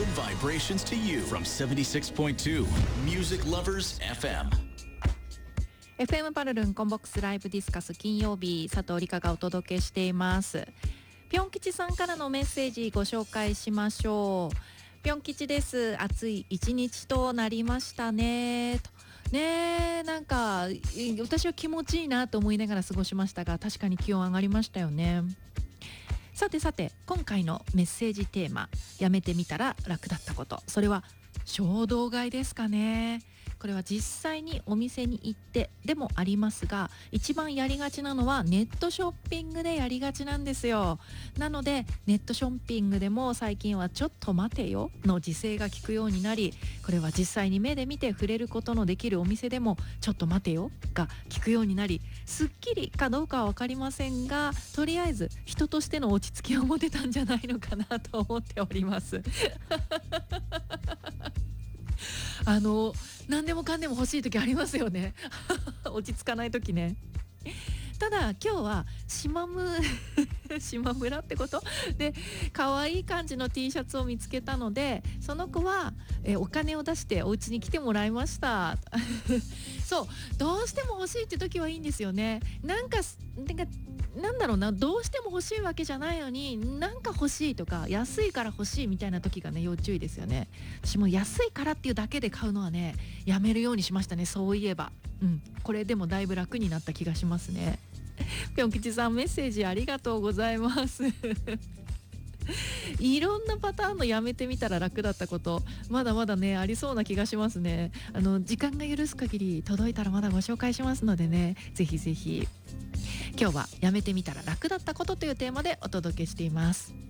vibrations to you from 76.2 Music Lovers FM。 FM パルルンコンボックスライブディスカス金曜日、佐藤理香がお届けしています。ぴょん吉さんからのメッセージご紹介しましょう。ぴょん吉です。暑い一日となりましたねとね。なんか私は気持ちいいなと思いながら過ごしましたが、確かに気温上がりましたよね。さて今回のメッセージテーマ、やめてみたら楽だったこと、それは衝動買いですかね。これは実際にお店に行ってでもありますが、一番やりがちなのはネットショッピングでやりがちなんですよ。なのでネットショッピングでも最近はちょっと待てよの自制が効くようになり、これは実際に目で見て触れることのできるお店でもちょっと待てよが効くようになり、すっきりかどうかは分かりませんが、とりあえず人としての落ち着きを持てたんじゃないのかなと思っております何でもかんでも欲しい時ありますよね落ち着かない時ね。ただ今日は島村ってことで可愛い感じの T シャツを見つけたので、その子はお金を出してお家に来てもらいましたそう、どうしても欲しいって時はいいんですよね。なんだろうな、どうしても欲しいわけじゃないのに、なんか欲しいとか安いから欲しいみたいな時がね、要注意ですよね。私も安いからっていうだけで買うのはね、やめるようにしましたね。そういえばこれでもだいぶ楽になった気がしますね。ぴょん吉さん、メッセージありがとうございますいろんなパターンのやめてみたら楽だったこと、まだまだねありそうな気がしますね。時間が許す限り届いたらまだご紹介しますのでね、ぜひぜひ。今日はやめてみたら楽だったことというテーマでお届けしています。